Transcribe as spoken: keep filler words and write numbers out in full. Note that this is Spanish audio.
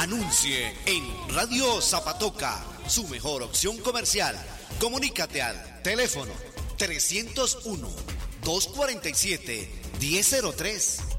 Anuncie en Radio Zapatoca, su mejor opción comercial. Comunícate al teléfono trescientos uno, doscientos cuarenta y siete, diez cero tres.